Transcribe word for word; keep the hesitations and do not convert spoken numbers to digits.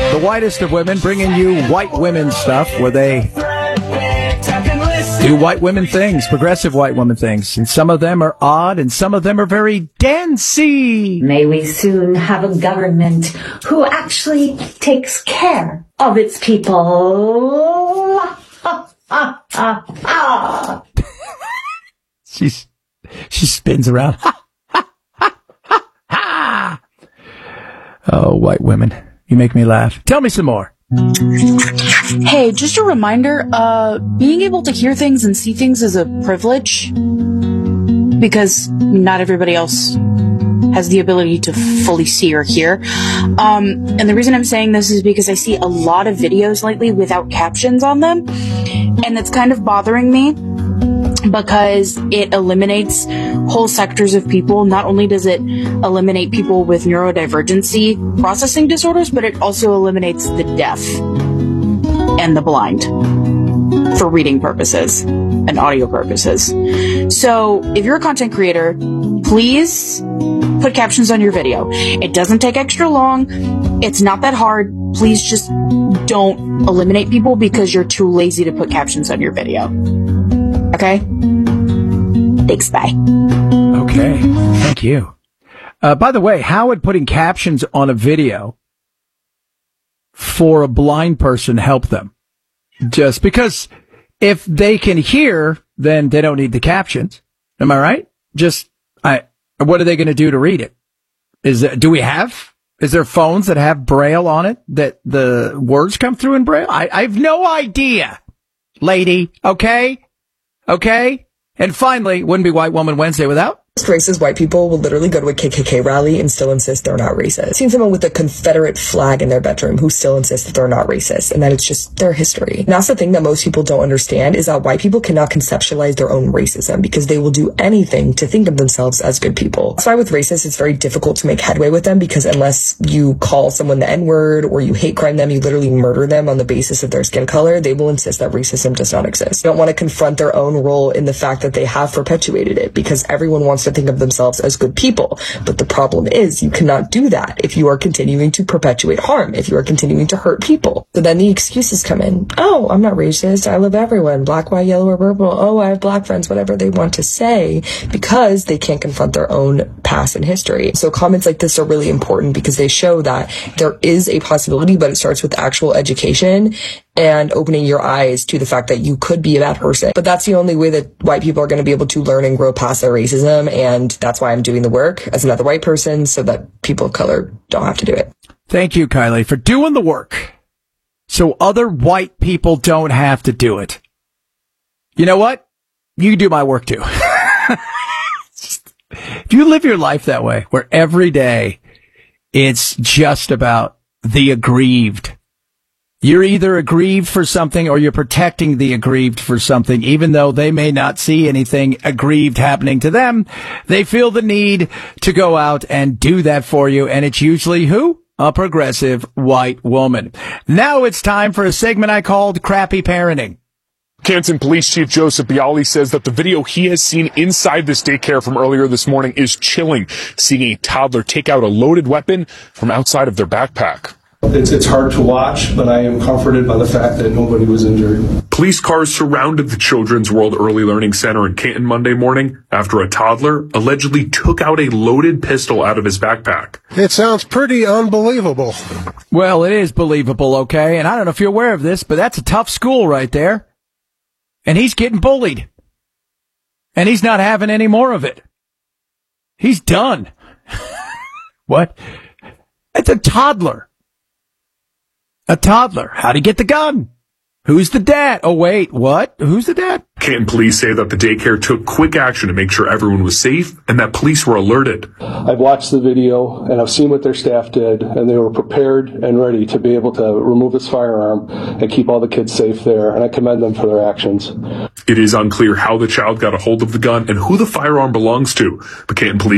the whitest of women, bringing you white women stuff where they do white women things, progressive white women things. And some of them are odd and some of them are very dancey. May we soon have a government who actually takes care of its people. She's, she spins around. Oh, white women. You make me laugh. Tell me some more. Hey, just a reminder, uh, being able to hear things and see things is a privilege because not everybody else has the ability to fully see or hear. Um, and the reason I'm saying this is because I see a lot of videos lately without captions on them, and it's kind of bothering me because it eliminates whole sectors of people. Not only does it eliminate people with neurodivergency processing disorders, but it also eliminates the deaf and the blind for reading purposes and audio purposes. So if you're a content creator, please put captions on your video. It doesn't take extra long. It's not that hard. Please just don't eliminate people because you're too lazy to put captions on your video. Okay? Thanks, bye. Okay, thank you. Uh, by the way, how would putting captions on a video for a blind person help them? Just because if they can hear, then they don't need the captions. Am I right? Just, I, what are they going to do to read it? Is that, do we have, is there phones that have Braille on it that the words come through in Braille? I, I have no idea, lady. Okay? Okay? And finally, wouldn't be White Woman Wednesday without racist white people will literally go to a K K K rally and still insist they're not racist. I've seen someone with a Confederate flag in their bedroom who still insists that they're not racist and that it's just their history. And that's the thing that most people don't understand, is that white people cannot conceptualize their own racism because they will do anything to think of themselves as good people. That's why with racists, it's very difficult to make headway with them, because unless you call someone the N-word or you hate crime them, you literally murder them on the basis of their skin color, they will insist that racism does not exist. They don't want to confront their own role in the fact that they have perpetuated it, because everyone wants to think of themselves as good people. But the problem is you cannot do that if you are continuing to perpetuate harm, if you are continuing to hurt people. So then the excuses come in. Oh, I'm not racist. I love everyone. Black, white, yellow, or purple. Oh, I have black friends, whatever they want to say, because they can't confront their own past and history. So comments like this are really important because they show that there is a possibility, but it starts with actual education and opening your eyes to the fact that you could be a bad person. But that's the only way that white people are going to be able to learn and grow past their racism, and that's why I'm doing the work as another white person, so that people of color don't have to do it. Thank you, Kylie, for doing the work so other white people don't have to do it. You know what? You can do my work too. If you live your life that way, where every day it's just about the aggrieved, you're either aggrieved for something or you're protecting the aggrieved for something, even though they may not see anything aggrieved happening to them. They feel the need to go out and do that for you. And it's usually who? A progressive white woman. Now it's time for a segment I called Crappy Parenting. Canton Police Chief Joseph Bialy says that the video he has seen inside this daycare from earlier this morning is chilling, seeing a toddler take out a loaded weapon from outside of their backpack. It's, it's hard to watch, but I am comforted by the fact that nobody was injured. Police cars surrounded the Children's World Early Learning Center in Canton Monday morning after a toddler allegedly took out a loaded pistol out of his backpack. It sounds pretty unbelievable. Well, it is believable, okay? And I don't know if you're aware of this, but that's a tough school right there. And he's getting bullied. And he's not having any more of it. He's done. What? It's a toddler. A toddler. How'd he get the gun? Who's the dad? Oh, wait, what? Who's the dad? Canton police say that the daycare took quick action to make sure everyone was safe and that police were alerted. I've watched the video and I've seen what their staff did, and they were prepared and ready to be able to remove this firearm and keep all the kids safe there, and I commend them for their actions. It is unclear how the child got a hold of the gun and who the firearm belongs to, but Canton police